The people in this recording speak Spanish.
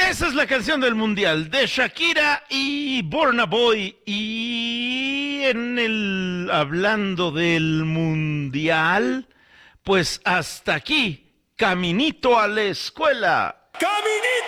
Esa es la canción del Mundial de Shakira y Burna Boy. Y hablando del Mundial, pues hasta aquí, caminito a la escuela. ¡Caminito!